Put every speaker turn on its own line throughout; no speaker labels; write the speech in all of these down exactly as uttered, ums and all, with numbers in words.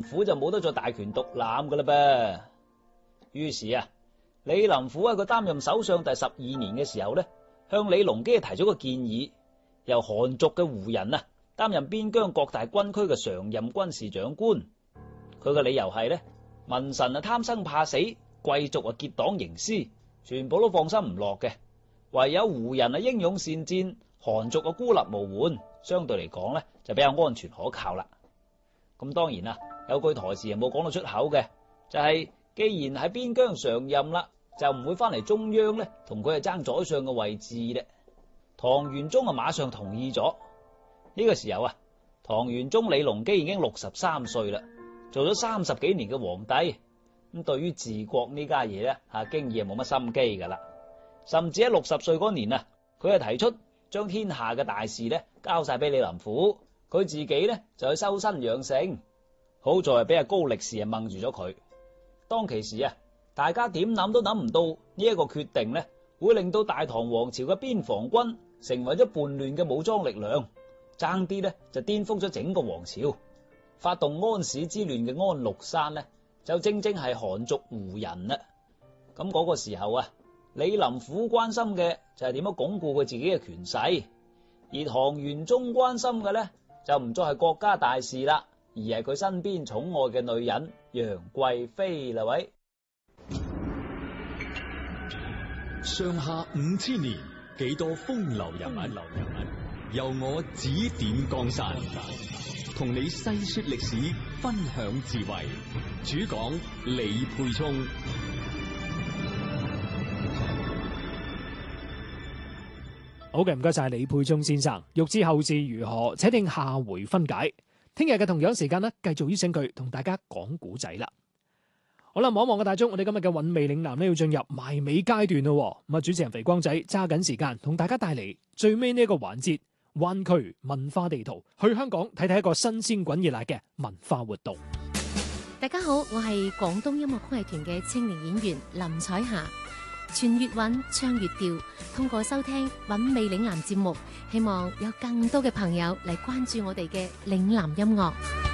府就冇得再大權獨攬噶啦噃。於是啊，李林甫喺佢擔任首相第十二年嘅時候呢，向李隆基提咗個建議，由韓族嘅胡人啊擔任邊疆各大軍區嘅常任軍事長官。佢嘅理由係呢，民臣啊貪生怕死，貴族啊結黨營私，全部都放心唔落嘅，唯有胡人啊英勇善戰，韓族啊孤立無援，相對嚟講呢就比較安全可靠啦。咁當然啦，有句台詞冇講到出口嘅，就係、是、既然喺邊疆常任啦，就唔會翻嚟中央呢同佢係爭宰相嘅位置咧。唐玄宗啊馬上同意咗。呢、這個時候啊，唐玄宗李隆基已經六十三歲啦，做咗三十幾年嘅皇帝，咁對於治國呢家嘢咧吓經驗冇乜心機噶啦。甚至喺六十歲嗰年啊，佢係提出將天下嘅大事咧交晒俾李林甫，佢自己咧就去修身養性。好在係俾阿高力士啊掹住咗佢。當其時啊，大家點諗都諗唔到呢一個決定咧，會令到大唐王朝嘅邊防軍成為咗叛亂嘅武裝力量，爭啲咧就顛覆咗整個王朝。發動安史之亂嘅安祿山呢，就正正係韓族胡人啦。咁嗰個時候啊，李林甫關心嘅就係點樣鞏固佢自己嘅權勢，而唐玄宗關心嘅呢，就唔再係國家大事啦，而係佢身邊寵愛嘅女人楊貴妃啦。喂，
上下五千年，幾多風流人物，由我指點江山，同你細說歷史，分享智慧。主講李沛聰。
好嘅，唔該晒李沛聰先生。欲知後事如何，且聽下回分解。聽日嘅同樣時間呢，繼續邀請佢同大家講古仔啦。好啦，望一望個大鐘，我哋今日嘅韻味嶺南呢要進入埋尾階段咯。咁啊，主持人肥光仔揸緊時間同大家帶嚟最尾呢一個環節。灣區文化地圖，去香港睇睇一個新鮮滾熱辣嘅文化活動。
大家好，我係廣東音樂曲藝團嘅青年演員林彩霞。傳粵韻，唱粵調，通過收聽韻味嶺南節目，希望有更多嘅朋友嚟關注我哋嘅嶺南音樂。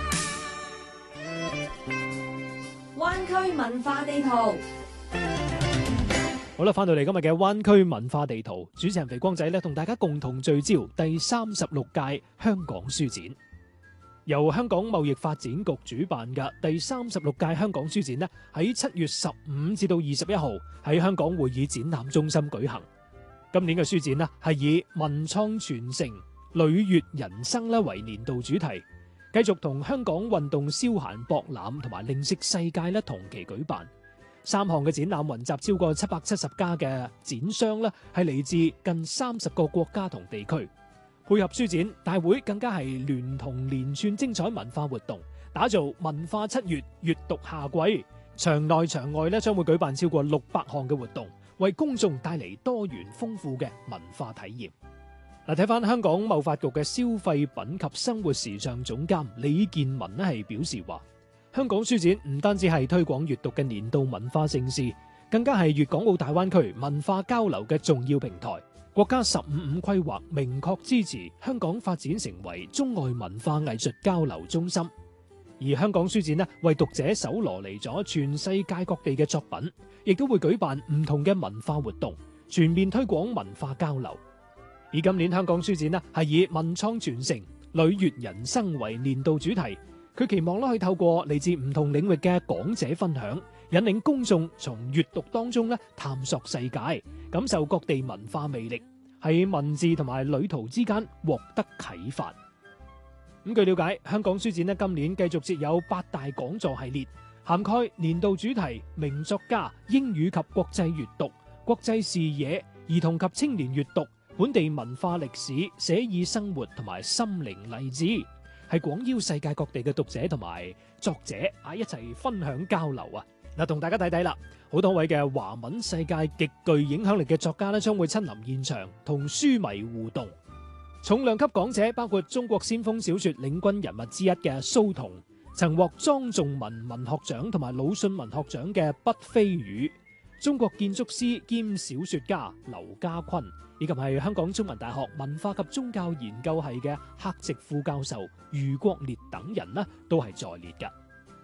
灣區文化地圖。
好啦，翻到嚟今日嘅灣區文化地圖，主持人肥光仔咧，同大家共同聚焦第三十六屆香港書展。由香港貿易發展局主辦嘅第三十六屆香港書展呢，喺七月十五至到二十一號喺香港會議展覽中心舉行。今年嘅書展呢，係以文創傳承、旅悅人生咧為年度主題，繼續同香港運動消閒博覽同埋零食世界咧同期舉辦。三項嘅展覽雲集超過七百七十家嘅展商咧，係嚟自近三十個國家同地區。配合書展，大會更加係聯同連串精彩文化活動，打造文化七月閱讀夏季。場內場外咧將會舉辦超過六百項嘅活動，為公眾帶嚟多元豐富嘅文化體驗。嗱，睇翻香港貿發局嘅消費品及生活時尚總監李建文咧係表示話，香港書展唔單止係推廣閱讀嘅年度文化盛事，更加係粵港澳大灣區文化交流嘅重要平台。國家十五五規劃明確支持香港發展成為中外文化藝術交流中心。而香港書展呢，為讀者搜羅嚟咗全世界各地嘅作品，亦都會舉辦唔同嘅文化活動，全面推廣文化交流。而今年香港書展呢，係以文創傳承、旅悅人生為年度主題。佢期望咧去透過嚟自唔同領域嘅講者分享，引領公眾從閱讀當中咧探索世界，感受各地文化魅力，喺文字同埋旅途之間獲得啟發。咁據了解，香港書展咧今年繼續設有八大講座系列，涵蓋年度主題、名作家、英語及國際閱讀、國際視野、兒童及青年閱讀、本地文化歷史、寫意生活同埋心靈勵志。係廣邀世界各地嘅讀者同埋作者啊一齊分享交流啊！嗱，同大家睇睇啦，好多位嘅華文世界極具影響力嘅作家咧，將會親臨現場同書迷互動。重量級講者包括中國先鋒小說領軍人物之一嘅蘇童，曾獲莊仲文文學獎同埋魯迅文學獎嘅畢飛宇，中國建築師兼小說家劉家坤，以及係香港中文大學文化及宗教研究系嘅客席副教授余國烈等人呢，都係在列㗎。